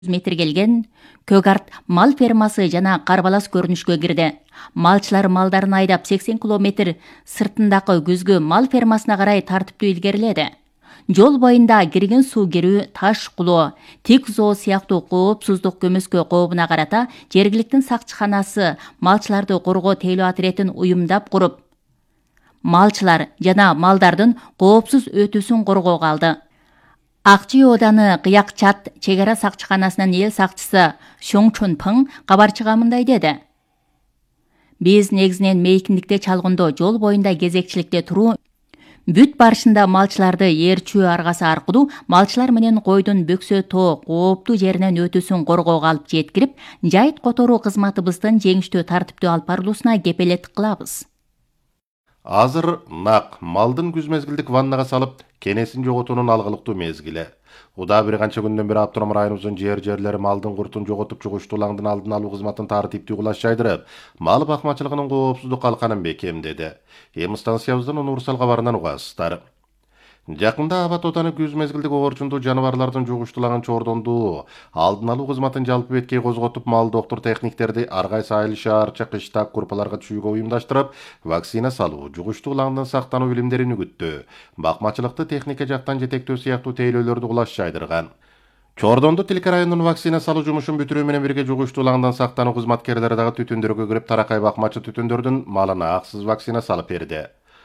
метр келген Көгарт мал фермасы жана Карбалас көрүнүшкө кирди. Малчылар малдарын айдап 80 километр сыртындагы күзгү мал фермасына карай тартиптүү илгериледи. Жол боюнда кирген суу кирүү, таш кулоо, тик зоо сыяктуу коопсуздук көмөскө кообуна карата жергиликтин сакчыканасы малчыларды коргоо тейлөө отрядын уюмдап куруп, малчылар жана малдардын коопсуз өтүүсүн коргоого алды. Акчы ооданы Кыякчат чек ара сакчыканасынын эл сакчысы Шоң Чонпың кабарчыга мындай деди. Биз негизинен мейкиндикте чалгындоо жол боюнда кезекчиликте туруу, бүт барышында малчыларды ээрчүү аргасы аркылуу малчылар менен койдун бөксө тоо кооптуу жеринен өтүүсүн коргоого алып жеткирип, жайыт которуу кызматыбыздын жеңиштүү тартиптүү алып барылуусуна кепелеттик кылабыз. Азыр нак малдын күз мезгилдик ваннага салып, кенесин жоготуунун алгылыктуу мезгили. Уда бир канча күндөн бери Автоном районубуздун жерлери малдын куртун жоготуп, жугуштуулаңдын алдын алуу кызматын тартиптүү кулаш жайдырып, мал бакмачылыгынын коопсуздук калканын бекемдеди. Эми станциябыздын универсал кабарынан угасыздар. Жакында Абат Отаны күз мезгилдик оорчундуу жаныбарлардын жугуштууланган чордондуу алдын алуу кызматын жалпы беткей козготуп, мал доктур техниктерди ар кайсы айыл шаарча кыштак группаларга түшүүгө уюмдаштырып, вакцина салуу, жугуштуулангдан сактануу билимдерин үгүттөө, бакмачылыкты техника жактан жетектөө сыяктуу тейлөөлөрдү кулаш жайдырган. Чордонду Тилке районунун вакцина салуу жумушун бүтүрүү менен бирге жугуштуулангдан сактануу кызматкерлери дагы түтүндөргө кирип, таракай бакмачы түтүндөрдүн малына аксыз вакцина салып берди.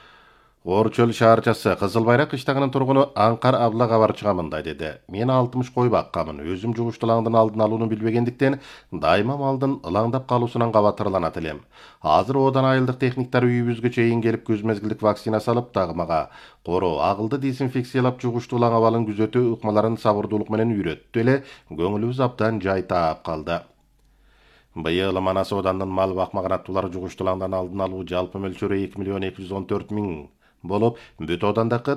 Орчөл шаарчасы Кызыл Байрак кыштагынын тургуну Аңкар Абла кабарчыга мындай деди. Мен 60 кой баккамын. Өзүм жугуштуулаңдын алдын алууну билбегендиктен дайыма малдын ылаңдап калуусунан кабатырланат элем. Азыр одан айылдык техниктер үйүбүзгө чейин келип күз мезгилдик вакцина салып, дагы мага короо, агылды дезинфекциялап, жугуштуулаң абалын күзөтүү ыкмаларын сабырдуулук менен үйрөттү эле, көңүлүбүз абдан жай таап калды. Быйыл Манас оданынын мал бакмаган аттуулар жугуштуулаңдан алдын алуу жалпы мөлчөрү 2.214.000 болуп, бүт одандагы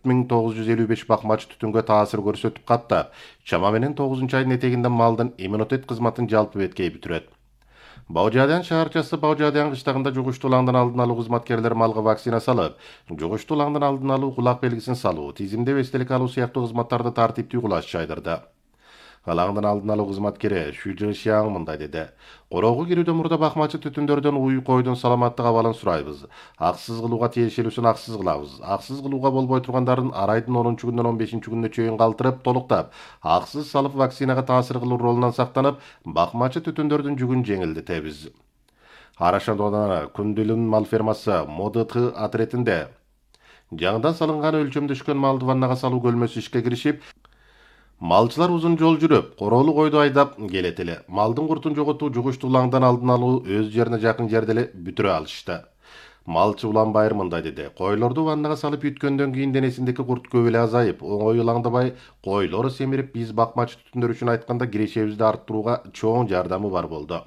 4.955 бакмач түтүнгө таасир көрсөтүп каттап, чама менен 9-айдын этегинде малдын иммунитет кызматын жалпы беткей бүтүрөт. Баужадян шаарчасы Баужадян кыштагында жугуштуулаңдан алдын алуу кызматкерлери малга вакцина салып, жугуштуулаңдан алдын алуу кулак белгисин салуу, тизимдеп эстелик алуу сыяктуу кызматтарды тартиптүү кулаш жайдырды. Алаңдын алдын алуу кызматкери Шүжө Шияң мындай деди. Короого кирүүдөн мурда бакмачы түтүндөрдөн уй койдун саламаттык абалын сурайбыз. Аксыз кылууга тиешелүүсүн аксыз кылабыз. Аксыз кылууга болбой тургандарын арайдын 10-күндөн 15-күнүнө чейин калтырып, толуктап, аксыз салып вакцинага таасир кылуу ролунан сактанып, бакмачы түтүндөрдүн жүгүн жеңилдетебиз. Арашандооданы Күндүлүн мал фермасы МОДТ отрядында жаңыдан салынган өлчөмдө түшкөн малды ваннага салуу көлмөсү ишке киришип, малчылар узун жол жүрүп, короолу койду айдап келет эле. Малдын куртун жоготуу, жугуштуулаңдан алдын алуу өз жерине жакын жерде эле бүтүрө алышты. Малчы Уланбайыр мындай деди. Койлорду ваннага салып үйткөндөн кийин денесиндеки курт көп эле азайып, оңой улаңдабай, койлор семирип, биз бакмачы түтүндөр үчүн айтканда кирешебизди арттырууга чоң жардамы бар болду.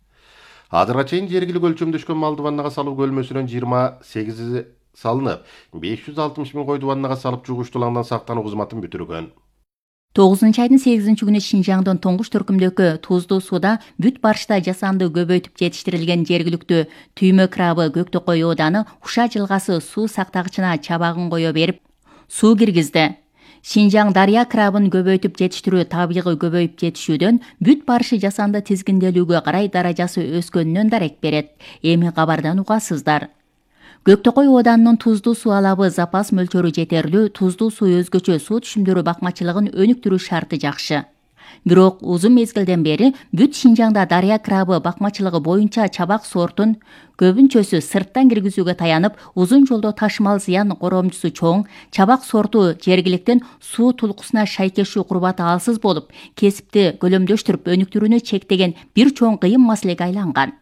Азырга чейин жергилик өлчөмдө түшкөн малды ваннага салуу көлмөсүнөн 28 салынып, 560 000 койду ваннага салып, жугуштуулаңдан сактануу кызматын бүтүргөн. 9-айдын 8-күнү Шинжаңдын тоңгуш төркүмдөгү туздуу сууда бүт барышта жасанды көбөйтүп жетиштирилген жергиликтүү түймө крабы Көктөкөй ооданы Уша жылгасы суу сактагычына чабагын кое берип, суу киргизди. Шинжаң дарыя крабын көбөйтүп жетиштирүү табигый көбөйүп жетишүүдөн бүт барышы жасанды тизгинделүүгө карай даражасы өскөнүнөн дарек берет. Эми кабардан угасыздар. Көктөкөй ооданынын туздуу суу алабы запас мөлчөрү жетерлүү, туздуу суу өзгөчө суу түшүмдөрү бакмачылыгын өнүктүрүү шарты жакшы. Бирок узун мезгилден бери бүт Шинжаңда дарыя крабы бакмачылыгы боюнча чабак сортун көбүнчөсү сырттан киргизүүгө таянып, узун жолдо ташымал зыян коромчусу чоң, чабак сорту жергиликтин суу тулкусуна шайкешүү курбаты алсыз болуп, кесипти көлөмдөштүрүп өнүктүрүүнү чектеген бир чоң кыйын маселеге айланган.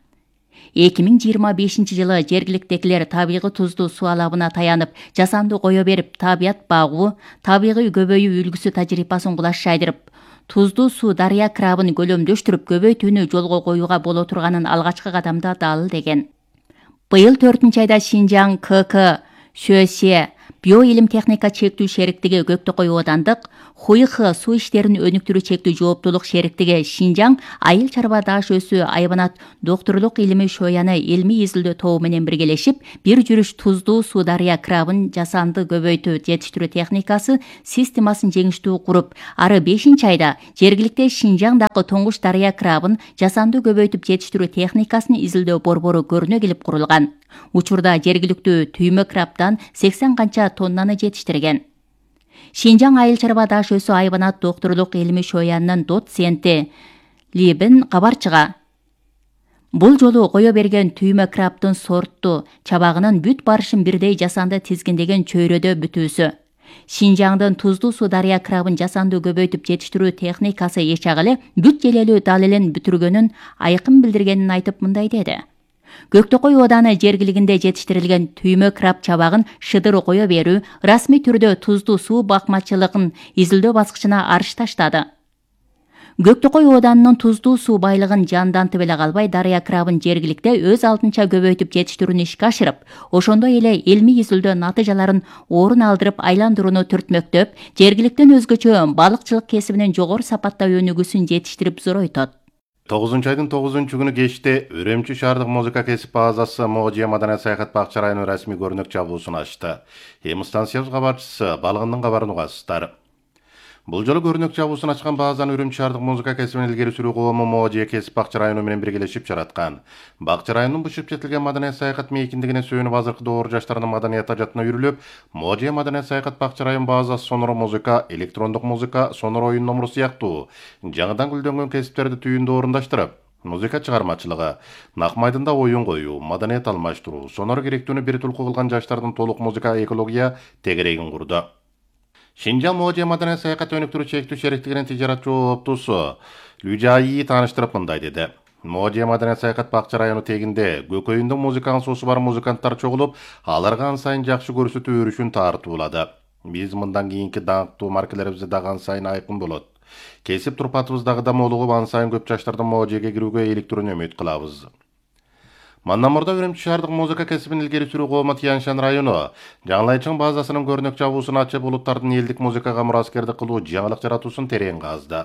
2025 жылы жергиликтегилер табигый туздуу суу алабына таянып, жасанды кое берип, табият багуу, табигый көбөйүү үлгүсү тажрыйбасын кулаш жайдырып, туздуу суу дарыя крабын көлөмдөштүрүп, көбөйтүүнү жолго коюуга боло турганын алгачкы кадамды дал деген. Быйыл 4-айда Шинжаң КК, ШӨСЕ, Био илим техника чектүү шериктиги Көктөкөй оодандык, ХУИХ суу иштерин өнүктүрүү чектүү жооптуулук шериктиги Шинжаң айыл чарба даш өсүү айбанат доктурлук илими шояны илмий изилдөө тобу менен биргелешип, бир жүрүш туздуу суу дарыя крабын жасанды көбөйтүү жетиштирүү техникасы системасын жеңиштүү куруп, ары 5-айда жергиликте Шинжаңдагы тоңуш дарыя крабын жасанды көбөйтүп жетиштирүү техникасын изилдөө борбору көрүнө келип курулган. Учурда жергиликтүү түймө крабдан 80 канча тоннаны жетиштирген. Шинжаң айыл чарба даш өсүү айбанат доктурлук илими шоянынын доценти Либин кабарчыга. Бул жолу кое берген түймө крабдын сортту чабагынын бүт барышын бирдей жасанды тизгиндеген чөйрөдө бүтүүсү. Шинжаңдын туздуу суу дарыя крабын жасанды көбөйтүп жетиштирүү техникасы эч агыле бүт желелүү далилин бүтүргөнүн айкын билдиргенин айтып мындай деди. Көктөкөй ооданы жергилигинде жетиштирилген түймө краб чабагын шыдыр кое берүү расмий түрдө туздуу суу бакмачылыгын изилдөө баскычына арыш таштады. Көктөкөй ооданынын туздуу суу байлыгын жандантып эле калбай, дарыя крабын жергиликте өз алдынча көбөйтүп жетиштирүүнү ишке ашырып, ошондой эле илмий изилдөө натыйжаларын орун алдырып айландырууну түртмөктөп, жергиликтен өзгөчө балыкчылык кесибинин жогору сапатта өнүгүүсүн жетиштирип зоройтот. 9-айдын 9-күнү кечте Үрөмчү шаардык музыка кесип базасы Можия маданият саякат бакча районунун расмий көрүнөк чабуусун ачты. Эми станциябыз кабарчысы Балыгындын кабарын угасыздар. Бул жолу көрүнөк чабуусун ачкан базаны Үрөмчү шаардык музыка кесибинин илгери сүрүү коому Можия кесип бакча району менен биргелешип жараткан. Бакча районунун бышып жетилген маданият саякат мейкиндигине сүйөнүп азыркы доор жаштардын маданият ажатына үйрүлүп, Можия маданият саякат бакча район базасы сонор музыка, электрондук музыка, сонор оюн номуру сыяктуу жаңыдан гүлдөнгөн кесиптерди түйүндө орундаштырып, музыка чыгармачылыгы, нак майдында оюн коюу, маданият алмаштыруу, сонор керектүүнү бир тулку кылган жаштардын толук музыка экология тегерегин курду. Шинжаң Можия маданият саякат өнүктүрүү чектүү шериктигинин тижаратчы оптусу Лүжайи тааныштырып мындай деди. Можия маданият саякат бакча району тегинде көкөйүндө музыканын суусу бар музыканттар чогулуп, аларга ан сайын жакшы көрсөтүү өрүшүн тартуулады. Биз мындан кийинки даңктуу маркаларыбызды дагы ан сайын айкын болот. Кесип турпатыбыздагы да молугуп, ан сайын көп жаштардын Можияга кирүүгө электирүүнү үмүт кылабыз. Мандан мурда Үрөмчү шаардык музыка кесибин илгери сүрүү коому Тяньшан району Жаңылайчың базасынын көрүнөк чабуусун ачып, улуттардын элдик музыкага мураскердик кылуу жаңылык жаратуусун терең казды.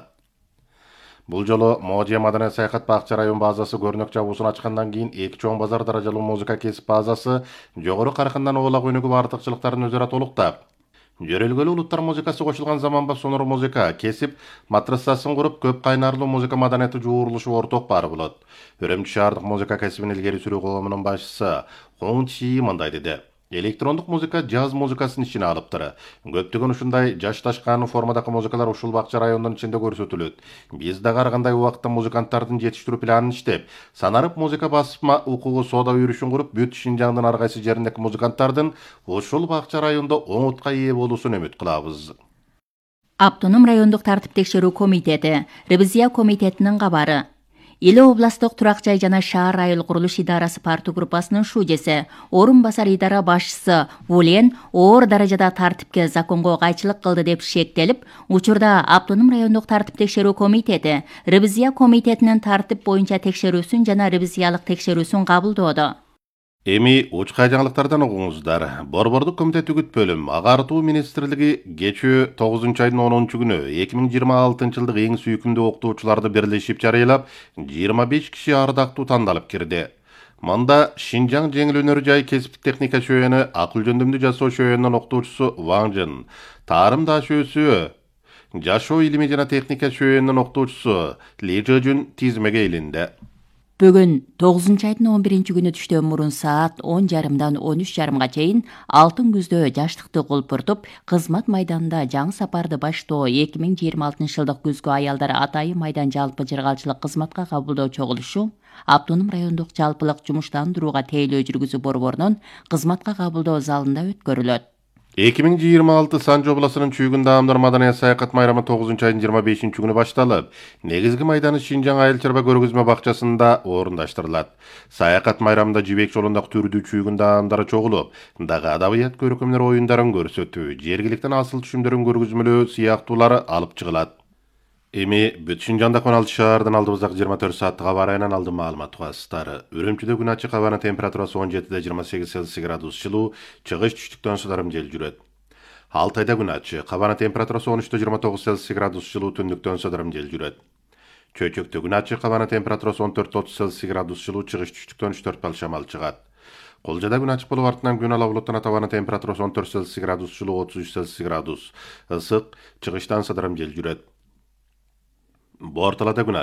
Бул жолу Можия маданият саякат бакча район базасы көрүнөк чабуусун ачкандан кийин эки чоң базар даражалуу музыка кесип базасы жогору каркындан оолак өнүгүп, артыкчылыктарын өзара толуктап, жөрөлгөлүү улуттар музыкасы кошулган заманбап сонор музыка кесип матрассасын куруп, көп кайнарлуу музыка маданияты жуурулушу орток бары болот. Үрөмчү шаардык музыка кесибин илгери сүрүү коомунун башчысы Хун Чи мындай деди. Электрондук музыка джаз музыкасын ичине алыптыр. Көптөгөн ушундай жашташкан формадагы музыкалар ушул бакча районунун ичинде көрсөтүлөт. Биз дагы ар кандай убакытта музыканттардын жетиштирүү планын иштеп, санарып музыка басма укугу соода үйрүшүн куруп, бүт Шинжаңдын ар кайсы жериндеги музыканттардын ушул бакча райондо оң утка ээ болуусун үмүт кылабыз. Автоном райондук тартип текшерүү комитети, ревизия комитетинин кабары. Эле областык турак жай жана шаар айыл курулуш идарасы парту группасынын шужеси, орун басар идара башчысы Вулен оор даражада тартипке, законго кайчылык кылды деп шектелип, учурда автоном райондук тартип текшерүү комитети ревизия комитетинин тартип боюнча текшерүүсүн жана ревизиялык текшерүүсүн кабылдоодо. Эми учкай жаңылыктардан угуңуздар. Борбордук комитет үгүт бөлүм Агартуу министрлиги кечээ 9-айдын 10-күнү 2026 жылдык эң сүйкүмдүү окутуучуларды бирлешип жарыялап, 25 киши ардактуу тандалып кирди. Мында Шинжаң жеңил өнөр жай кесиптик техника шөөнү акыл жөндөмдүү жасоо шөөнүнүн окутуучусу Ван Жин, тарым даш өсүү жашоо илими жана техника шөөнүнүн окутуучусу Ли Жөжүн тизмеге илинди. Бүгүн 9-айдын 11-күнү түштөн мурун саат 10:30дан 13:30 чейин алтын күздө жаштыкты колпуртуп, кызмат майданында жаңы сапарды баштоо 2026 жылдык күзгү аялдар атайын майдан жалпы жыргалчылык кызматка кабылдоо чогулушу автоном райондук жалпылык жумуштандырууга тейлөө жүргүзүү борборунун кызматка кабылдоо залында өткөрүлөт. 2026 Санжы областынын чүйгүндө Амдар маданият саякат майрамы 9-айдын 25-күнү башталып, негизги майданы Шинжаң айыл чарба көргөзмө бакчасында орундаштырылат. Саякат майрамында жибек жолундагы түрдүү чүйгүндө Амдары чогулуп, дагы адабият көркөмдөр оюндарын көрсөтүү, жергиликтен асыл түшүмдөрүн көргөзмөлөө сыяктуулары алып чыгылат. Эми бүт Шинжаңда 16 шаардан алдыбыздагы 24 сааттык аба ырайынан алдын маалымат угасыздар. Үрөмчүдө күн ачык, абанын температурасы 17-28 Цельсий градус жылуу, чыгыш түштүктөн сударым жел жүрөт. Алтайда күн ачы, кабана температурасы 13-29 Цельсий градус жылуу, түндүктөн сыдырым жел жүрөт. Чөйчөктө күн ачы, кабана температурасы 14-30 Цельсий градус жылуу, чыгыш түштүктөн 3-4 бал шамал чыгат. Колжада күн ачык болуп артынан күн ала булуттан табана температурасы 14 Цельсий градус жылуу, 33 Цельсий градус ысык, чыгыштан сыдырым жел жүрөт. Бу орталада күн